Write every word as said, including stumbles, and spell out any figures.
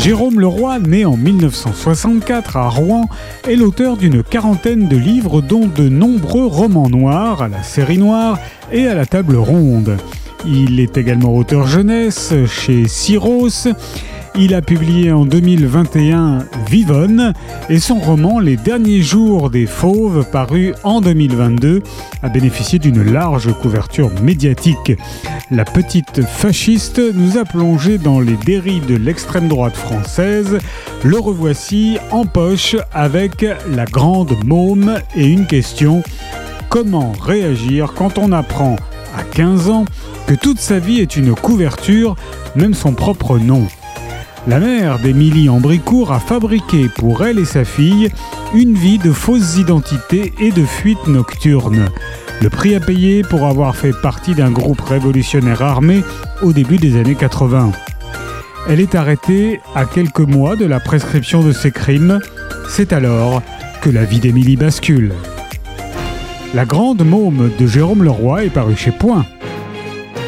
Jérôme Leroy, né en mille neuf cent soixante-quatre à Rouen, est l'auteur d'une quarantaine de livres dont de nombreux romans noirs, à la série noire et à la table ronde. Il est également auteur jeunesse chez Syros. Il a publié en deux mille vingt et un Vivonne et son roman Les derniers jours des fauves, paru en deux mille vingt-deux, a bénéficié d'une large couverture médiatique. La petite fasciste nous a plongé dans les dérives de l'extrême droite française. Le revoici en poche avec La Grande Môme et une question: comment réagir quand on apprend à quinze ans que toute sa vie est une couverture, même son propre nom? La mère d'Émilie Ambricourt a fabriqué pour elle et sa fille une vie de fausses identités et de fuites nocturnes. Le prix à payer pour avoir fait partie d'un groupe révolutionnaire armé au début des années quatre-vingts. Elle est arrêtée à quelques mois de la prescription de ses crimes. C'est alors que la vie d'Émilie bascule. La Grande Môme de Jérôme Leroy est parue chez Point.